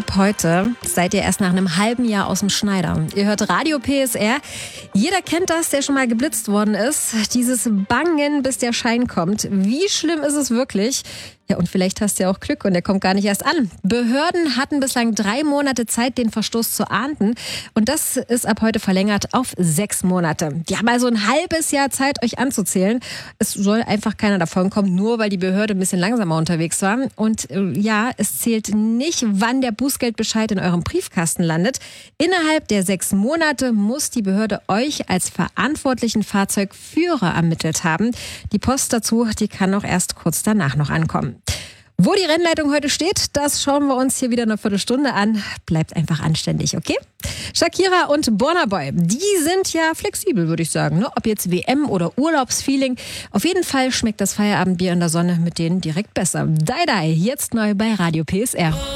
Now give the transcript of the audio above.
Ab heute seid ihr erst nach einem halben Jahr aus dem Schneider. Ihr hört Radio PSR. Jeder kennt das, der schon mal geblitzt worden ist. Dieses Bangen, bis der Schein kommt. Wie schlimm ist es wirklich? Ja, und vielleicht hast du ja auch Glück und der kommt gar nicht erst an. Behörden hatten bislang 3 Monate Zeit, den Verstoß zu ahnden. Und das ist ab heute verlängert auf 6 Monate. Die haben also ein halbes Jahr Zeit, euch anzuzählen. Es soll einfach keiner davon kommen, nur weil die Behörde ein bisschen langsamer unterwegs war. Und ja, es zählt nicht, wann der Bußgeldbescheid in eurem Briefkasten landet. Innerhalb der 6 Monate muss die Behörde euch als verantwortlichen Fahrzeugführer ermittelt haben. Die Post dazu, die kann auch erst kurz danach noch ankommen. Wo die Rennleitung heute steht, das schauen wir uns hier wieder eine Viertelstunde an. Bleibt einfach anständig, okay? Shakira und Burna Boy, die sind ja flexibel, würde ich sagen. Ne? Ob jetzt WM oder Urlaubsfeeling. Auf jeden Fall schmeckt das Feierabendbier in der Sonne mit denen direkt besser. Die, jetzt neu bei Radio PSR.